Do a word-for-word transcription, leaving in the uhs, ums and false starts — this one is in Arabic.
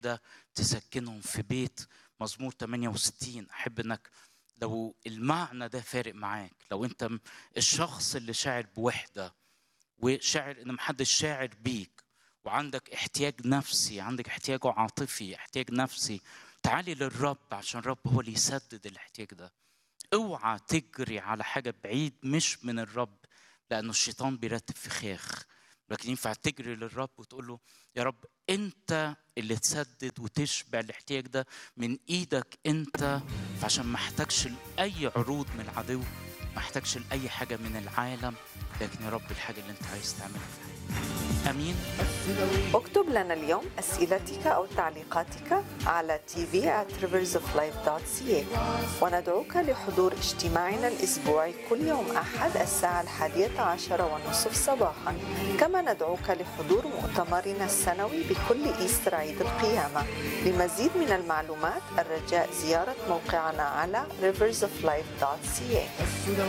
ده تسكنهم في بيت. مزمور ثمانية وستين، أحب إنك لو المعنى ده فارق معاك، لو أنت م- الشخص اللي شاعر بوحدة وشاعر إن محدش شاعر بيك، وعندك احتياج نفسي، عندك احتياج عاطفي، احتياج نفسي، تعالي للرب عشان الرب هو اللي يسدد الاحتياج ده. اوعى تجري على حاجة بعيد مش من الرب، لأنه الشيطان بيرتب فخاخ. لكن ينفع تجري للرب وتقول له يا رب أنت اللي تسدد وتشبع الاحتياج ده من إيدك أنت. فعشان ما احتاجش لأي عروض من العدو، ما احتاجش لأي حاجة من العالم، لكن يا رب الحاجة اللي أنت عايز تعملها في حياتي. أمين. اكتب لنا اليوم أسئلتك أو تعليقاتك على تي في آت rivers of life dot c a، وندعوك لحضور اجتماعنا الأسبوعي كل يوم أحد الساعة الحادية عشر والنصف صباحا. كما ندعوك لحضور مؤتمرنا السنوي بكل إيستر عيد القيامة. لمزيد من المعلومات الرجاء زيارة موقعنا على rivers of life dot c a.